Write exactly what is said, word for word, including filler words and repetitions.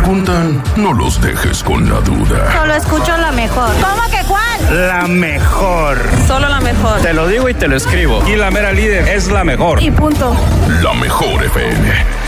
preguntan, no los dejes con la duda. Solo escucho la mejor. ¿Cómo que cuál? La mejor. Solo la mejor. Te lo digo y te lo escribo. Y la mera líder es la mejor. Y punto. La Mejor F M.